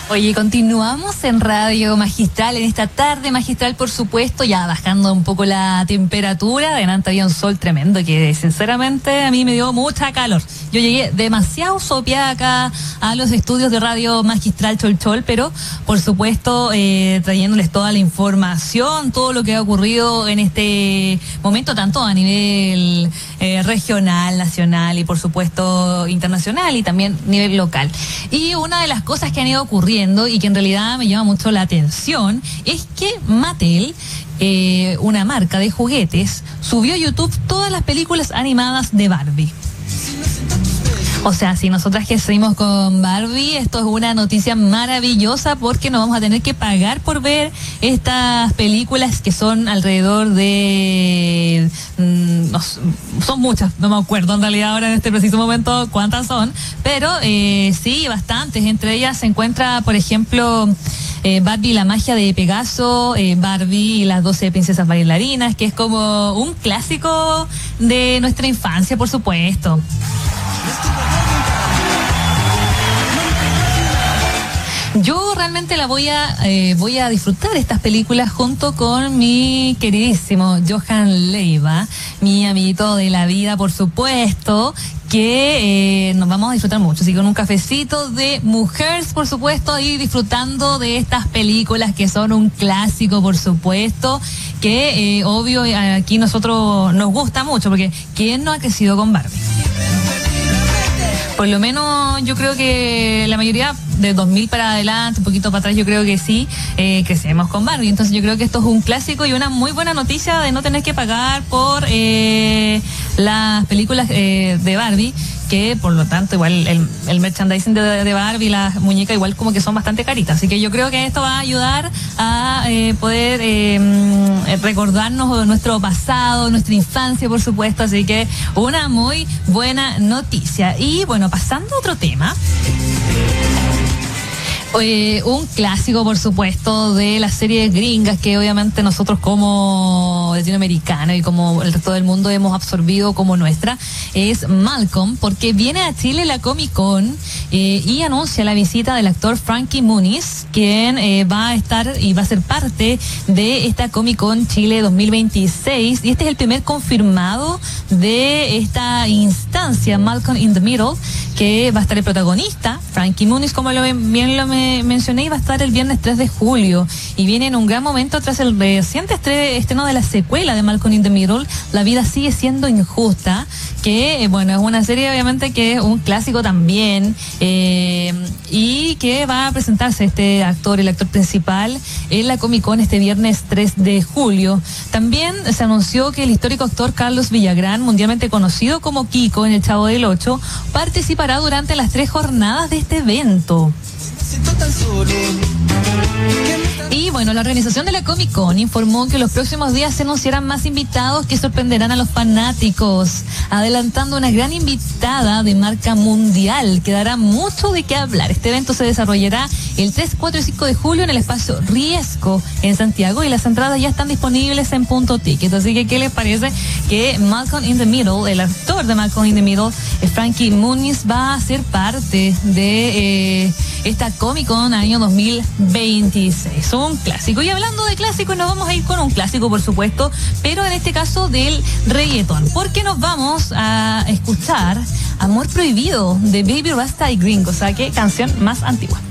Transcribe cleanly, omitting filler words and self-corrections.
Oye, continuamos en Radio Magistral, en esta tarde magistral, por supuesto, ya bajando un poco la temperatura. Adelante había un sol tremendo que sinceramente a mí me dio mucha calor. Yo llegué demasiado sopeada acá a los estudios de Radio Magistral Cholchol, pero por supuesto trayéndoles toda la información, todo lo que ha ocurrido en este momento, tanto a nivel regional, nacional y por supuesto internacional y también nivel local. Y una de las cosas que han ido ocurriendo y que en realidad me llama mucho la atención es que Mattel, una marca de juguetes, subió a YouTube todas las películas animadas de Barbie. O sea, si nosotras que seguimos con Barbie, esto es una noticia maravillosa porque no vamos a tener que pagar por ver estas películas que son alrededor de... son muchas, no me acuerdo en realidad ahora en este preciso momento cuántas son, pero sí, bastantes. Entre ellas se encuentra, por ejemplo... Barbie, la magia de Pegaso, Barbie y las 12 princesas bailarinas, que es como un clásico de nuestra infancia, por supuesto. Yo realmente voy a disfrutar estas películas junto con mi queridísimo Johan Leiva, mi amiguito de la vida, por supuesto, que nos vamos a disfrutar mucho, así con un cafecito de mujeres, por supuesto, y disfrutando de estas películas que son un clásico, por supuesto, que obvio aquí nosotros nos gusta mucho, porque ¿quién no ha crecido con Barbie? Por lo menos yo creo que la mayoría de 2000 para adelante, un poquito para atrás, yo creo que sí, crecemos con Barbie. Entonces yo creo que esto es un clásico y una muy buena noticia de no tener que pagar por las películas de Barbie, que por lo tanto igual el merchandising de Barbie, las muñecas igual como que son bastante caritas. Así que yo creo que esto va a ayudar a poder recordarnos nuestro pasado, nuestra infancia, por supuesto. Así que una muy buena noticia. Y bueno, pasando a otro tema. Un clásico, por supuesto, de las series gringas que obviamente nosotros como latinoamericanos y como el resto del mundo hemos absorbido como nuestra, es Malcolm, porque viene a Chile la Comic Con y anuncia la visita del actor Frankie Muniz, quien va a estar y va a ser parte de esta Comic Con Chile 2026, y este es el primer confirmado de esta instancia, Malcolm in the Middle, que va a estar el protagonista, Frankie Muniz, como bien lo mencioné, y va a estar el viernes 3 de julio, y viene en un gran momento tras el reciente estreno de la secuela de Malcolm in the Middle, La vida sigue siendo injusta, que bueno, es una serie obviamente que es un clásico también, y que va a presentarse este actor, el actor principal, en la Comic Con este viernes 3 de julio. También se anunció que el histórico actor Carlos Villagrán, mundialmente conocido como Kiko en El Chavo del Ocho, participará durante las 3 jornadas de este evento. Y bueno, la organización de la Comic Con informó que los próximos días se anunciarán más invitados que sorprenderán a los fanáticos, adelantando una gran invitada de marca mundial que dará mucho de qué hablar. Este evento se desarrollará el 3, 4 y 5 de julio en el espacio Riesco en Santiago, y las entradas ya están disponibles en Punto Ticket. Así que, ¿qué les parece que Malcolm in the Middle, el actor de Malcolm in the Middle, Frankie Muniz, va a ser parte de esta Comic Con año 2026? Un clásico. Y hablando de clásicos, nos vamos a ir con un clásico, por supuesto, pero en este caso del reggaetón, porque nos vamos a escuchar Amor Prohibido de Baby Rasta y Gringo. O sea, qué canción más antigua.